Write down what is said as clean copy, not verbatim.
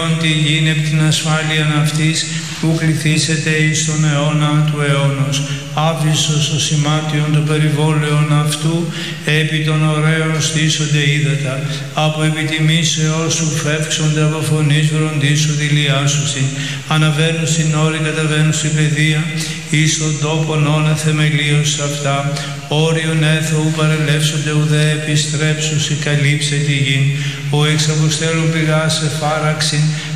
Τη γην επ' την ασφάλεια αυτής, που κληθήσετε εις τον αιώνα του αιώνος. Άβυσσος ο σημάτιον των περιβόλαιων αυτού, επί των ωραίων στήσονται ύδατα. Από επιτιμήσεώς σου φεύξονται, από φωνής βροντής σου δηλιάσουσιν. Αναβαίνουν στην όρη, καταβαίνουν στην παιδεία, εις τον τόπον ώνα θεμελίως αυτά. Όριον έθωου παρελεύσονται, ουδέ επιστρέψουσι, καλύψε τη γην. Ο εξ αποστέλων πηγάς εφάραξιν,